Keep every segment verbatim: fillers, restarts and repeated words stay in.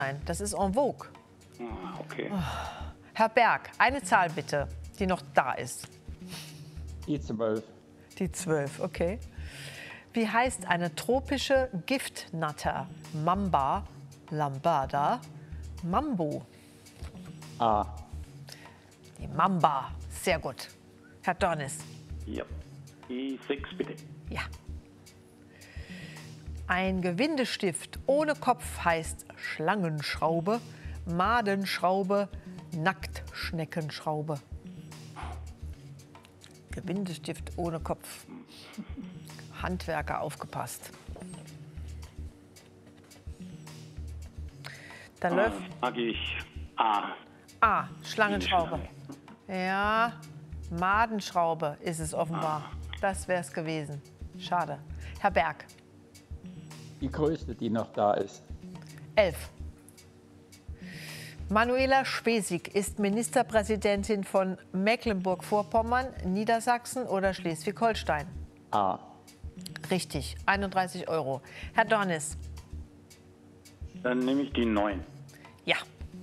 Nein, das ist en vogue. Ah, okay. Herr Berg, eine Zahl bitte, die noch da ist. Die zwölf. Die zwölf, okay. Wie heißt eine tropische Giftnatter? Mamba, Lambada, Mambo. A. Die Mamba, sehr gut. Herr Dornis. Ja. Die sechs bitte. Ja. Ein Gewindestift ohne Kopf heißt Schlangenschraube, Madenschraube, Nacktschneckenschraube. Gewindestift ohne Kopf. Handwerker, aufgepasst. Da Ah, läuft sage ich A. A, Schlangenschraube. Schlange. Ja, Madenschraube ist es offenbar. Das wäre es gewesen. Schade. Herr Berg. Die größte, die noch da ist. elf. Manuela Schwesig ist Ministerpräsidentin von Mecklenburg-Vorpommern, Niedersachsen oder Schleswig-Holstein. A. Richtig, einunddreißig Euro. Herr Dornis. Dann nehme ich die neun. Ja.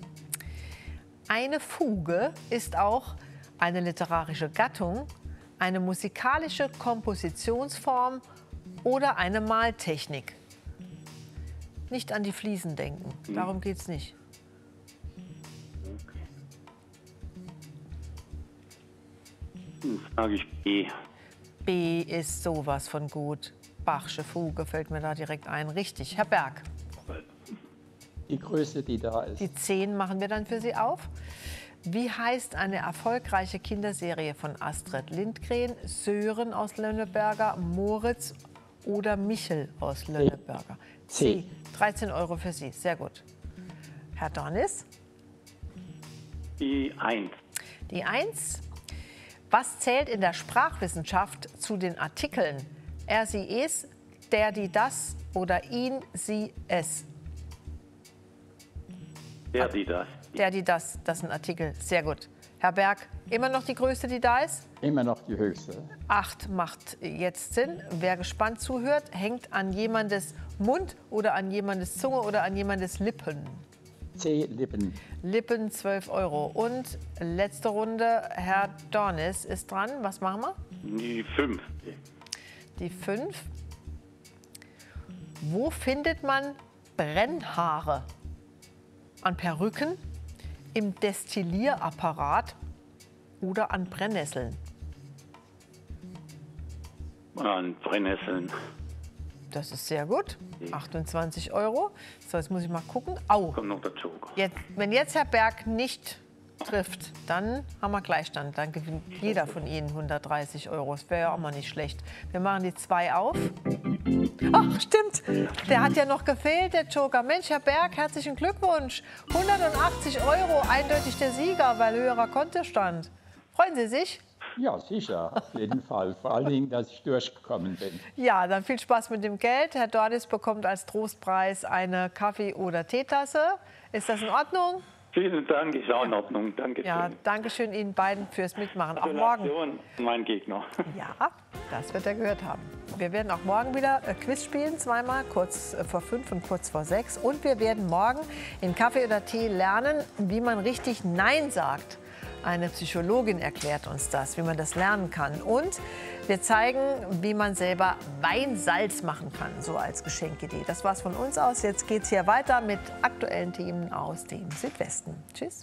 Eine Fuge ist auch eine literarische Gattung, eine musikalische Kompositionsform oder eine Maltechnik. Nicht an die Fliesen denken, darum geht es nicht. Okay. Dann sage ich B. B ist sowas von gut. Bachsche Fuge fällt mir da direkt ein. Richtig, Herr Berg. Die größte, die da ist. Die zehn machen wir dann für Sie auf. Wie heißt eine erfolgreiche Kinderserie von Astrid Lindgren, Sören aus Lönneberger, Moritz oder Michel aus Lönneberger? C. dreizehn Euro für Sie, sehr gut. Herr Dornis? Die eins. Die eins. Was zählt in der Sprachwissenschaft zu den Artikeln er, sie, es, der, die, das oder ihn, sie, es? Der, die, das. Der, die, das, das ist ein Artikel. Sehr gut. Herr Berg, immer noch die größte, die da ist? Immer noch die höchste. Acht macht jetzt Sinn. Wer gespannt zuhört, hängt an jemandes Mund oder an jemandes Zunge oder an jemandes Lippen. C. Lippen. Lippen, zwölf Euro. Und letzte Runde, Herr Dornis ist dran. Was machen wir? Die fünf. Die fünf. Wo findet man Brennhaare? An Perücken, im Destillierapparat oder an Brennnesseln? An Brennnesseln. Das ist sehr gut. achtundzwanzig Euro. So, jetzt muss ich mal gucken. Au. Kommt noch dazu. Jetzt, wenn jetzt Herr Berg nicht trifft, dann haben wir Gleichstand. Dann gewinnt jeder von Ihnen hundertdreißig Euro. Das wäre ja auch mal nicht schlecht. Wir machen die zwei auf. Ach, stimmt. Der hat ja noch gefehlt, der Joker. Mensch, Herr Berg, herzlichen Glückwunsch. hundertachtzig Euro, eindeutig der Sieger, weil höherer Kontostand. Freuen Sie sich? Ja, sicher, auf jeden Fall. Vor allen Dingen, dass ich durchgekommen bin. Ja, dann viel Spaß mit dem Geld. Herr Dornis bekommt als Trostpreis eine Kaffee- oder Teetasse. Ist das in Ordnung? Vielen Dank, ist auch in Ordnung. Danke Ja, schön. danke schön Ihnen beiden fürs Mitmachen. Auch morgen. Gratulation an meinen Gegner. Ja, das wird er gehört haben. Wir werden auch morgen wieder äh, Quiz spielen, zweimal, kurz äh, vor fünf und kurz vor sechs. Und wir werden morgen in Kaffee oder Tee lernen, wie man richtig Nein sagt. Eine Psychologin erklärt uns das, wie man das lernen kann. Und wir zeigen, wie man selber Weinsalz machen kann, so als Geschenkidee. Das war's von uns aus. Jetzt geht's hier weiter mit aktuellen Themen aus dem Südwesten. Tschüss.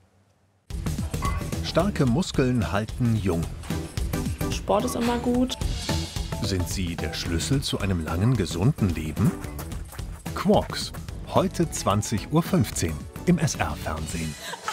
Starke Muskeln halten jung. Sport ist immer gut. Sind sie der Schlüssel zu einem langen, gesunden Leben? Quarks. Heute zwanzig Uhr fünfzehn im S R-Fernsehen.